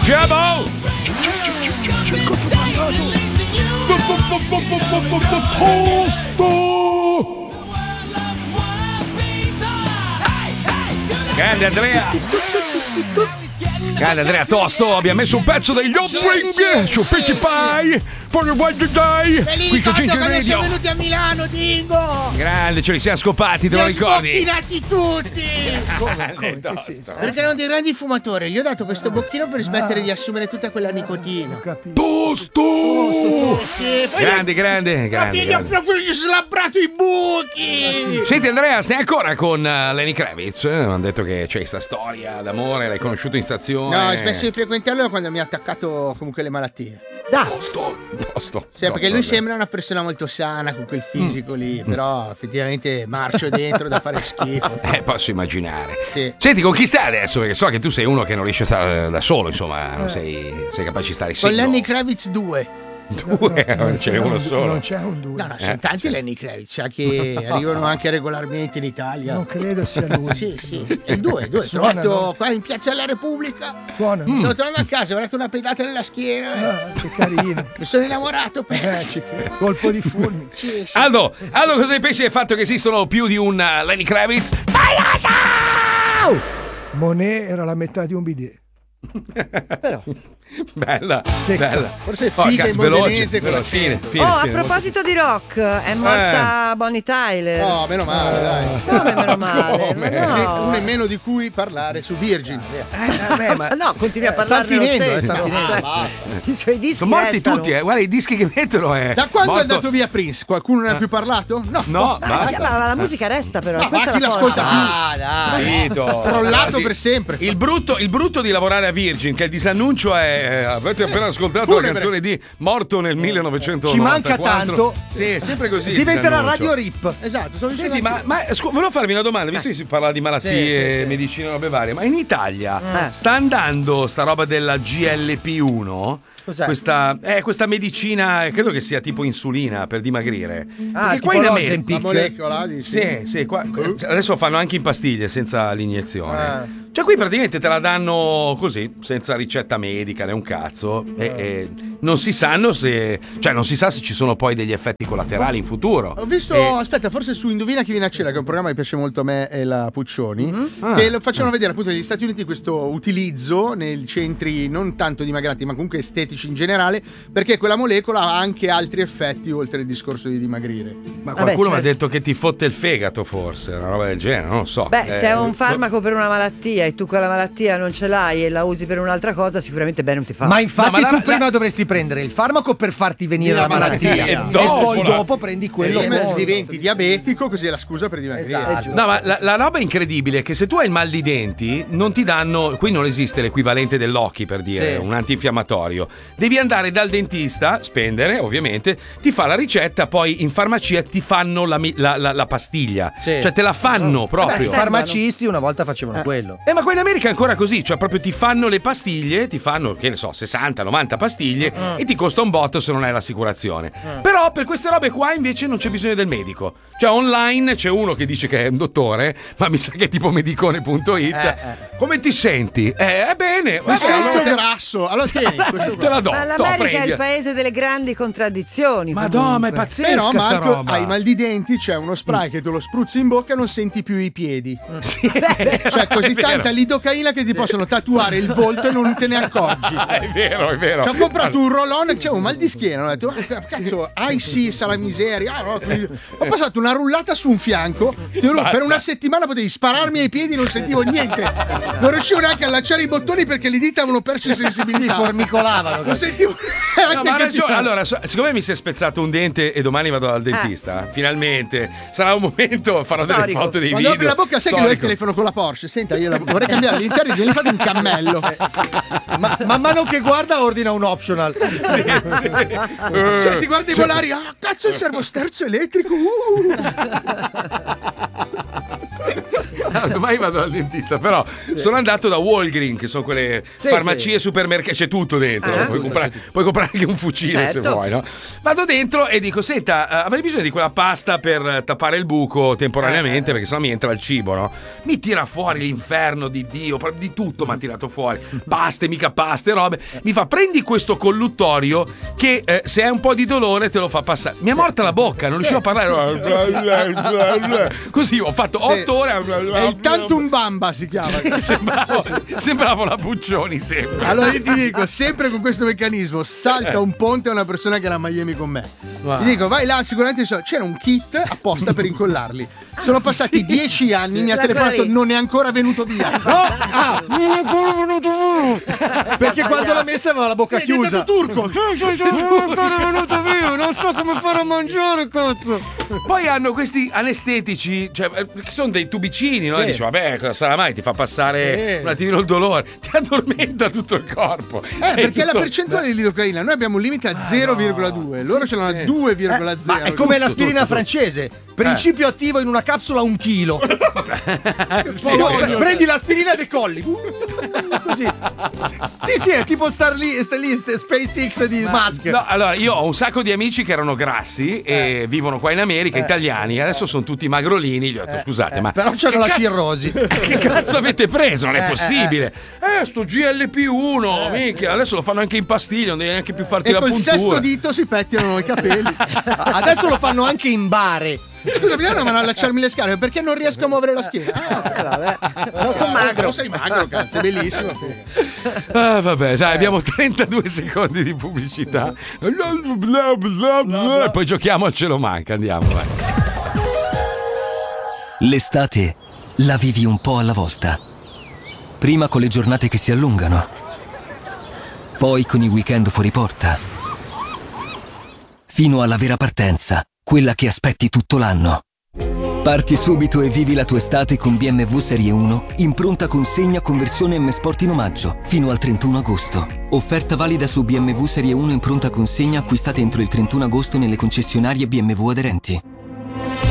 Giamo! Tosto! Grande Andrea! Grande Andrea Tosto, abbiamo messo un pezzo degli Offspring su Petit Pie for the Wild Day. Qui su Ginger Radio. Siamo venuti a Milano, Dingo. Grande, ce li siamo scopati, te lo ricordi? Li ho bocchinati tutti. Come Tosto. Perché erano dei grandi fumatori. Gli ho dato questo bocchino per smettere di assumere tutta quella nicotina. Tosto! Sì, poi Grande. gli ho proprio slabbrato i buchi. Senti Andrea, stai ancora con Lenny Kravitz? Hanno detto che c'è questa storia d'amore, l'hai conosciuto in stazione. No, ho smesso di frequentarlo quando mi ha attaccato comunque le malattie. Tosto. Sì, perché lui sembra una persona molto sana con quel fisico lì, però effettivamente marcio dentro da fare schifo. Posso immaginare. Sì. Senti, con chi stai adesso? Perché so che tu sei uno che non riesce a stare da solo, insomma, non sei capace di stare Con singolo. Lenny Kravitz 2. Due, ce n'è uno solo. Non c'è un 2. No, sono tanti Lenny Kravitz che arrivano anche regolarmente in Italia. Non credo sia lui. Sì. È il 2. Ho Suona, trovato no? qua in Piazza della Repubblica. Suona. Sono tornato a casa, ho dato una pedata nella schiena. Che carino. Mi sono innamorato. Colpo di fulmine. Sì. Aldo, cosa ne pensi del fatto che esistono più di un Lenny Kravitz? Monet era la metà di un bidet. Però. Bella. Forse figa in modenese quella fine. A proposito di rock, è morta Bonnie Tyler. No, meno male, dai. Come meno male? Come? Ma no. Sì, uno in meno di cui parlare su Virgin. Ma No, continui a parlare. sta finendo. I suoi dischi Sono morti restano. tutti, guarda i dischi che mettono. Da quando morto. è andato via Prince? Qualcuno ne ha più parlato? No. Basta. Ma la musica resta però. Ma questa chi è la l'ascolta forza. più? Dai. Finito. Crollato per sempre. Il brutto di lavorare a Virgin, che il disannuncio è. Avete appena ascoltato la canzone di Morto nel 1994. Ci manca tanto. Sì, è sempre così. il Diventerà disannuncio. Radio Rip. Esatto, stavo dicendo. Senti, volevo farvi una domanda, visto che si parla di malattie, Sì. medicine e robe varie, ma in Italia sta andando sta roba della GLP-1? Cos'è? Questa medicina, credo che sia tipo insulina per dimagrire. Ah, Perché tipo in l'Ozempic. La molecola di Sì, qua, adesso lo fanno anche in pastiglie senza l'iniezione. Cioè qui praticamente te la danno così, senza ricetta medica né un cazzo e non si sanno se, cioè non si sa se ci sono poi degli effetti collaterali in futuro. Ho visto, aspetta, forse su Indovina chi viene a cena, che è un programma che piace molto a me e la Puccioni, che lo facciano vedere appunto negli Stati Uniti questo utilizzo nei centri non tanto dimagranti ma comunque estetici in generale, perché quella molecola ha anche altri effetti oltre il discorso di dimagrire. Ma qualcuno mi ha certo. detto che ti fotte il fegato forse, una roba del genere, non lo so. Beh, se è un farmaco per una malattia e tu quella malattia non ce l'hai e la usi per un'altra cosa, sicuramente bene non ti fa. Ma infatti No, ma tu prima dovresti prendere il farmaco per farti venire la malattia E poi dopo prendi quello Come buono. diventi diabetico, così è la scusa per dimagrire. Esatto. No, ma la roba incredibile è che se tu hai il mal di denti, non ti danno. Qui non esiste l'equivalente dell'occhi per dire un antinfiammatorio. Devi andare dal dentista, spendere ovviamente, ti fa la ricetta, poi in farmacia ti fanno la pastiglia. Sì. Cioè te la fanno I proprio. farmacisti una volta facevano quello. Ma qua in America è ancora così, cioè proprio ti fanno le pastiglie, ti fanno, che ne so, 60-90 pastiglie e ti costa un botto se non hai l'assicurazione. Però per queste robe qua invece non c'è bisogno del medico. Cioè online c'è uno che dice che è un dottore, ma mi sa che è tipo medicone.it. Come ti senti? Bene. Mi sento grasso. Allora tieni, questo Te la do. Ma l'America è il paese delle grandi contraddizioni. Madonna, ma è pazzesca Però sta Marco, roba. hai mal di denti, c'è uno spray che te lo spruzzi in bocca e non senti più i piedi. Sì, Cioè così tanta lidocaina che ti possono tatuare il volto e non te ne accorgi. È vero, è vero. Ci ho comprato un rollone che c'era un mal di schiena. Ho detto, cazzo, sì, sa la miseria. No, ho passato una rullata su un fianco. Per una settimana potevi spararmi ai piedi, non sentivo niente. Non riuscivo neanche a allacciare i bottoni perché le dita avevano perso sensibilità. Formicolavano. Non sentivo. No, ma ha ragione. Allora, siccome mi si è spezzato un dente e domani vado dal dentista, finalmente sarà un momento, farò delle Storico. foto dei Quando video. apri la bocca, sai che lo è il telefono con la Porsche. Senta, io vorrei cambiare gli interni, glieli fate un cammello. Ma man mano che guarda ordina un optional. Cioè, ti guardi volare, cazzo, il servosterzo elettrico. Domani vado dal dentista, però sono andato da Walgreen, che sono quelle farmacie, supermercati, c'è tutto dentro. Puoi comprare anche un fucile se vuoi, no? Vado dentro e dico: senta, avrei bisogno di quella pasta per tappare il buco temporaneamente, perché sennò mi entra il cibo, no? Mi tira fuori l'inferno di Dio, di tutto mi ha tirato fuori. Paste, mica paste, robe. Mi fa: prendi questo colluttorio che se hai un po' di dolore te lo fa passare. Mi è morta la bocca, non riuscivo a parlare. Così ho fatto 8 ore. È il Tantum Bamba si chiama. Sembravo la Puccioni sempre. Allora io ti dico, sempre con questo meccanismo, salta un ponte a una persona che era a Miami con me. Wow. Gli dico: vai là, sicuramente c'era un kit apposta per incollarli. Sono passati 10 anni, mi ha telefonato, non è ancora venuto via. Non è ancora venuto via. Perché quando l'ha messa aveva la bocca chiusa. Turco. Non è ancora venuto via, non so come fare a mangiare, cazzo. Poi hanno questi anestetici, cioè, che sono dei tubicini, no? E dici: vabbè, cosa sarà mai? Ti fa passare un attimino il dolore, ti addormenta tutto il corpo. Perché la percentuale di lidocaina, noi abbiamo un limite a 0,2, loro ce l'hanno a 2,0. Ma è come l'aspirina francese, principio attivo in una capsula 1 chilo. Prendi l'aspirina e decolli. Così. Sì, è tipo SpaceX di Musk. No, allora io ho un sacco di amici che erano grassi e vivono qua in America, italiani, adesso sono tutti magrolini. Gli ho detto: scusate, ma però c'hanno la cirrosi. Che cazzo avete preso? Non è possibile. Sto GLP1, minchia, adesso lo fanno anche in pastiglia, non devi neanche più farti la puntura. E col sesto dito si pettinano i capelli. Adesso lo fanno anche in bare. Scusa, mi danno a allacciarmi le scarpe perché non riesco a muovere la schiena. Vabbè. Non sono magro. Però sei magro, cazzo, è bellissimo. Vabbè, dai, abbiamo 32 secondi di pubblicità. E poi giochiamo al Ce lo manca, andiamo, vai. L'estate la vivi un po' alla volta. Prima con le giornate che si allungano, poi con i weekend fuori porta, fino alla vera partenza, quella che aspetti tutto l'anno. Parti subito e vivi la tua estate con BMW Serie 1 in pronta consegna conversione M Sport in omaggio fino al 31 agosto. Offerta valida su BMW Serie 1 in pronta consegna acquistate entro il 31 agosto nelle concessionarie BMW aderenti.